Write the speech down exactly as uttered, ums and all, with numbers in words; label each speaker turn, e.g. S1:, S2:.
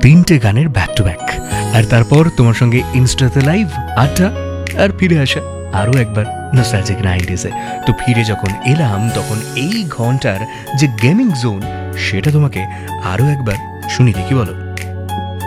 S1: তিনটে গানের back to back, আর তারপর তোমার সঙ্গে ইনস্টাতে লাইভ আড্ডা, আর ফিরে আসা আরও একবার নস্টালজিক নাইনটিজে। তো ফিরে যখন এলাম তখন এই ঘন্টার যে গেমিং জোন সেটা তোমাকে আরও একবার শুনি দেখি, বলো।